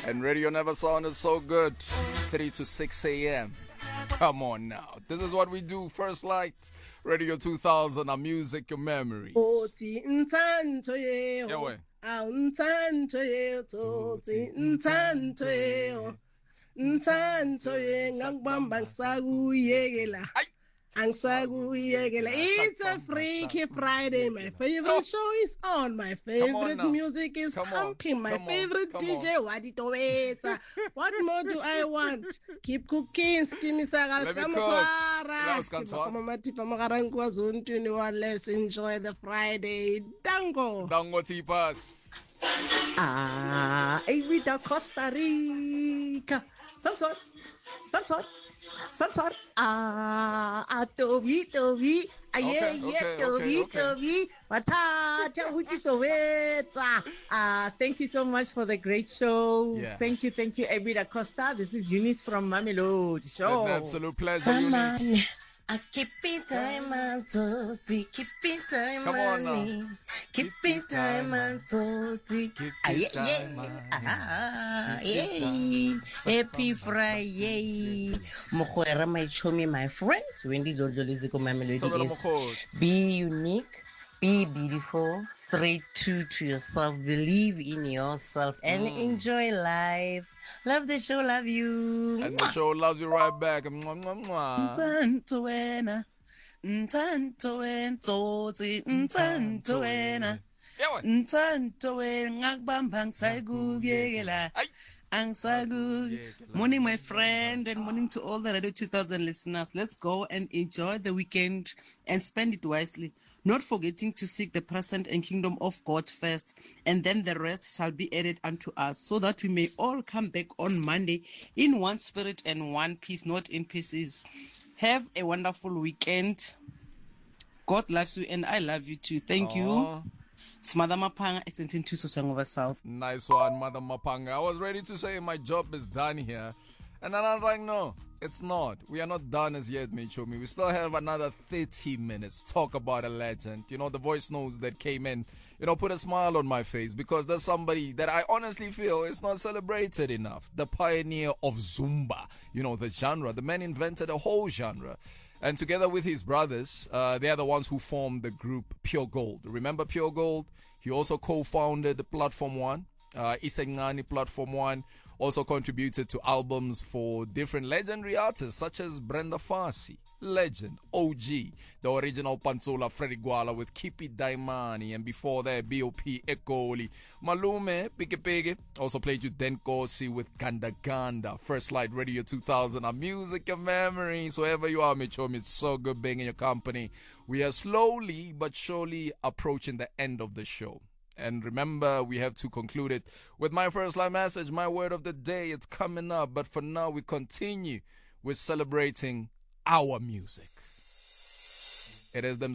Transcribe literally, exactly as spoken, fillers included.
And radio never sounded so good. three to six a.m. Come on now. This is what we do. First Light, Radio two thousand, our music, your memories. Yeah, way. It's a Freaky Friday. My favorite show is on. My favorite on music is Come on. pumping. My Come on. favorite Come D J, Wadito Weta. What more do I want? Keep cooking. Skimmy Sagal. Let me cook. Let's go, Let's enjoy the Friday. Dango. Dango Tipas. Ah, Evita Costa Rica. Sunshot. Sunshot. Sunshot. Ah, Atovi, Tovi. Aye, Okay, yeah, okay, Tovi, okay, okay. Tovi. Matata, Utitoweta. Ah, thank you so much for the great show. Yeah. Thank you, thank you, Evita Costa. This is Eunice from Mamelodi. Show. An absolute pleasure, Come Eunice. on, I keep it time and toty, keep it time Come on and keep it time and toty. Keep Ah, it yeah, time yeah, and- ah, keep it yeah. time. Happy Friday, Mokwera, my chummy, my friends. Wendy Dodoliziko, my melody Tobela is Mokotsi. be unique, be beautiful, straight true to yourself, believe in yourself, and enjoy life. Love the show, love you. And the show loves you right back. Mwah, mwah, mwah. Ntanto wena, ntanto wena, tsotsi, ntanto wena, Yeah, way. ntanto wena, ngakubamba ngisayikubiyekela. Ay. Angsagu. Morning, my friend, and morning to all the Radio two thousand listeners. Let's go and enjoy the weekend and spend it wisely, not forgetting to seek the present and kingdom of God first, and then the rest shall be added unto us, so that we may all come back on Monday in one spirit and one peace, not in pieces. Have a wonderful weekend. God loves you, and I love you too. Thank you. Aw. Smada Mapanga, extension two Soshangover South. Nice one, Mother Mapanga. I was ready to say my job is done here. And then I was like, no, it's not. We are not done as yet, Michomi. We still have another thirty minutes. Talk about a legend. You know, the voice notes that came in, you know, put a smile on my face because there's somebody that I honestly feel is not celebrated enough. The pioneer of Zumba, you know, the genre. The man invented a whole genre. And together with his brothers, uh, they are the ones who formed the group Pure Gold. Remember Pure Gold? He also co-founded Platform One, uh, Isengani Platform One, also contributed to albums for different legendary artists such as Brenda Fassie, Legend, O G, the original Pantsula Freddy Gwala with Kipi Daimani, and before that B O P Ekoli, Malume, Pike Pike, also played you Denkosi with Ganda Ganda, First Light Radio two thousand, our music and memories, wherever you are, Michom, it's so good being in your company. We are slowly but surely approaching the end of the show. And remember, we have to conclude it with my first live message, my word of the day. It's coming up. But for now, we continue with celebrating our music. It is them